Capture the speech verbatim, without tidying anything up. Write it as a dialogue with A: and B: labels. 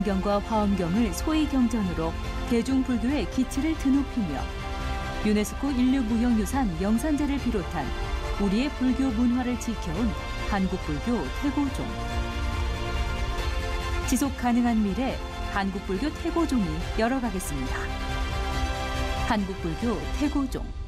A: 경과 화엄경을 소위 경전으로 대중불교의 기치를 드높이며 유네스코 인류무형유산 명산제를 비롯한 우리의 불교 문화를 지켜온 한국불교 태고종. 지속 가능한 미래 한국불교 태고종이 열어가겠습니다. 한국불교 태고종.